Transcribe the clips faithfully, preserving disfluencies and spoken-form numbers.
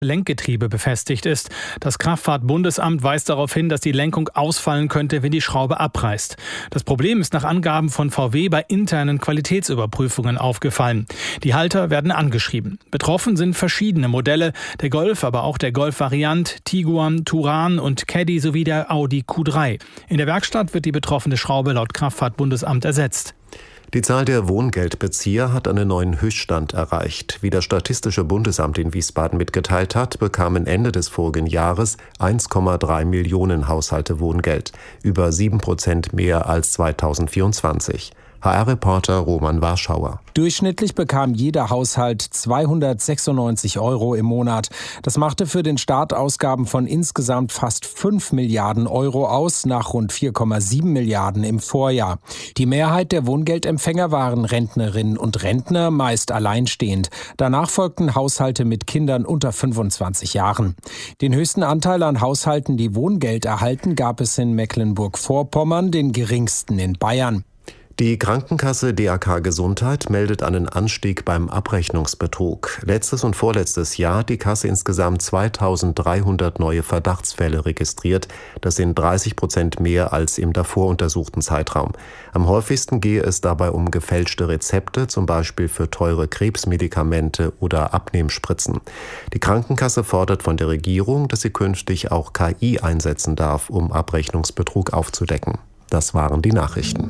Lenkgetriebe befestigt ist. Das Kraftfahrtbundesamt weist darauf hin, dass die Lenkung ausfallen könnte, wenn die Schraube abreißt. Das Problem ist nach Angaben von V W bei internen Qualitätsüberprüfungen aufgefallen. Die Halter werden angeschrieben. Betroffen sind verschiedene Modelle, der Golf, aber auch der Golf Variant, Tiguan, Touran und Caddy sowie der Audi Q drei. In der Werkstatt wird die betroffene Schraube laut Kraftfahrtbundesamt ersetzt. Die Zahl der Wohngeldbezieher hat einen neuen Höchststand erreicht. Wie das Statistische Bundesamt in Wiesbaden mitgeteilt hat, bekamen Ende des vorigen Jahres eins Komma drei Millionen Haushalte Wohngeld, über sieben Prozent mehr als zweitausendvierundzwanzig. H R-Reporter Roman Warschauer. Durchschnittlich bekam jeder Haushalt zweihundertsechsundneunzig Euro im Monat. Das machte für den Staat Ausgaben von insgesamt fast fünf Milliarden Euro aus, nach rund vier Komma sieben Milliarden im Vorjahr. Die Mehrheit der Wohngeldempfänger waren Rentnerinnen und Rentner, meist alleinstehend. Danach folgten Haushalte mit Kindern unter fünfundzwanzig Jahren. Den höchsten Anteil an Haushalten, die Wohngeld erhalten, gab es in Mecklenburg-Vorpommern, den geringsten in Bayern. Die Krankenkasse D A K Gesundheit meldet einen Anstieg beim Abrechnungsbetrug. Letztes und vorletztes Jahr hat die Kasse insgesamt zweitausenddreihundert neue Verdachtsfälle registriert. Das sind dreißig Prozent mehr als im davor untersuchten Zeitraum. Am häufigsten gehe es dabei um gefälschte Rezepte, zum Beispiel für teure Krebsmedikamente oder Abnehmspritzen. Die Krankenkasse fordert von der Regierung, dass sie künftig auch K I einsetzen darf, um Abrechnungsbetrug aufzudecken. Das waren die Nachrichten.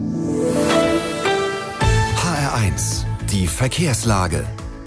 H R eins, die Verkehrslage.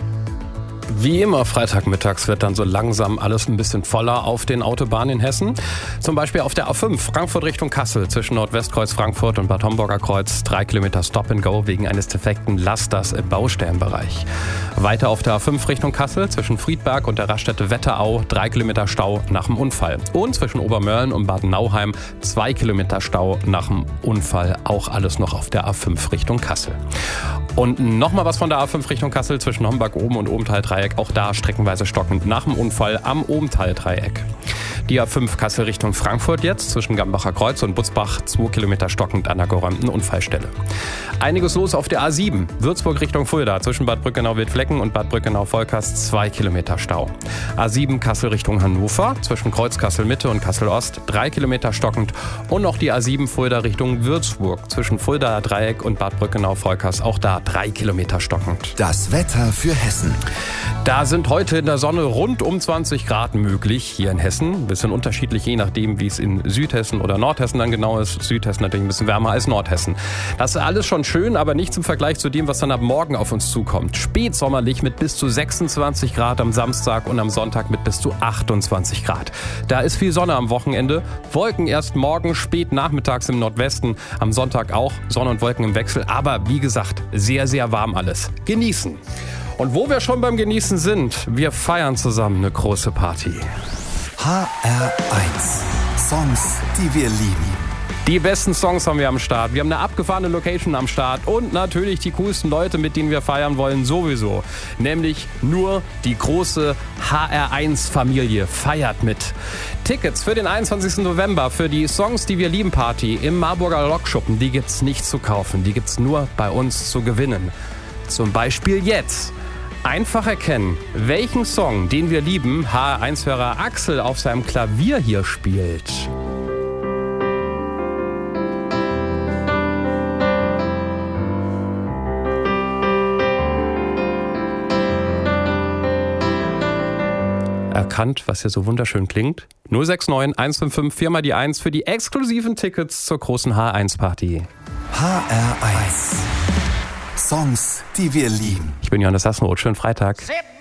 Wie immer freitagmittags wird dann so langsam alles ein bisschen voller auf den Autobahnen in Hessen. Zum Beispiel auf der A fünf Frankfurt Richtung Kassel zwischen Nordwestkreuz Frankfurt und Bad Homburger Kreuz. Drei Kilometer Stop and Go wegen eines defekten Lasters im Baustellenbereich. Weiter auf der A fünf Richtung Kassel zwischen Friedberg und der Raststätte Wetterau. Drei Kilometer Stau nach dem Unfall. Und zwischen Obermörlen und Bad Nauheim zwei Kilometer Stau nach dem Unfall. Auch alles noch auf der A fünf Richtung Kassel. Und nochmal was von der A fünf Richtung Kassel zwischen Homberg oben und Obenthal-Dreieck. Auch da streckenweise stockend nach dem Unfall am Obenthal-Dreieck. Die A fünf Kassel Richtung Frankfurt jetzt zwischen Gambacher Kreuz und Butzbach zwei Kilometer stockend an der geräumten Unfallstelle. Einiges los auf der A sieben Würzburg Richtung Fulda zwischen Bad Brückenau-Wildflecken und Bad Brückenau-Volkers zwei Kilometer Stau. A sieben Kassel Richtung Hannover zwischen Kreuz Kassel Mitte und Kassel Ost drei Kilometer stockend und noch die A sieben Fulda Richtung Würzburg zwischen Fuldaer Dreieck und Bad Brückenau-Volkers auch da drei Kilometer stockend. Das Wetter für Hessen. Da sind heute in der Sonne rund um zwanzig Grad möglich hier in Hessen. Ein bisschen unterschiedlich, je nachdem, wie es in Südhessen oder Nordhessen dann genau ist. Südhessen natürlich ein bisschen wärmer als Nordhessen. Das ist alles schon schön, aber nicht im Vergleich zu dem, was dann ab morgen auf uns zukommt. Spätsommerlich mit bis zu sechsundzwanzig Grad am Samstag und am Sonntag mit bis zu achtundzwanzig Grad. Da ist viel Sonne am Wochenende. Wolken erst morgen, spät nachmittags im Nordwesten. Am Sonntag auch Sonne und Wolken im Wechsel. Aber wie gesagt, sehr, sehr warm alles. Genießen. Und wo wir schon beim Genießen sind, wir feiern zusammen eine große Party. H R eins. Songs, die wir lieben. Die besten Songs haben wir am Start. Wir haben eine abgefahrene Location am Start und natürlich die coolsten Leute, mit denen wir feiern wollen, sowieso. Nämlich nur die große H R eins Familie feiert mit. Tickets für den einundzwanzigsten November für die Songs, die wir lieben Party im Marburger Lokschuppen, die gibt's nicht zu kaufen. Die gibt's nur bei uns zu gewinnen. Zum Beispiel jetzt. Einfach erkennen, welchen Song, den wir lieben, H R eins-Hörer Axel auf seinem Klavier hier spielt. Erkannt, was hier so wunderschön klingt? null sechs neun eins fünf fünf vier mal die eins für die exklusiven Tickets zur großen H R eins Party. H R eins. Songs, die wir lieben. Ich bin Johannes Hassenroth. Schönen Freitag.